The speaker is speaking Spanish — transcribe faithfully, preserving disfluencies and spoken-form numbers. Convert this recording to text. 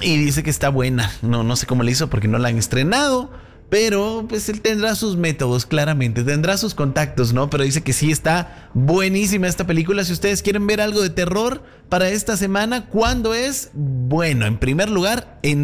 Y dice que está buena. No, no sé cómo le hizo porque no la han estrenado. Pero pues él tendrá sus métodos, claramente. Tendrá sus contactos, ¿no? Pero dice que sí está buenísima esta película. Si ustedes quieren ver algo de terror para esta semana, ¿cuándo es? Bueno, en primer lugar, en